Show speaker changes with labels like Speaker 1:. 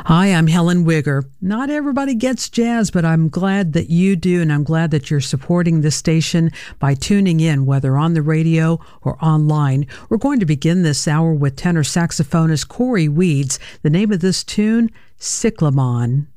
Speaker 1: Hi, I'm Helen Wigger. Not everybody gets jazz, but I'm glad that you do, and I'm glad that you're supporting this station by tuning in, whether on the radio or online. We're going to begin this hour with tenor saxophonist Corey Weeds. The name of this tune, Cyclamon.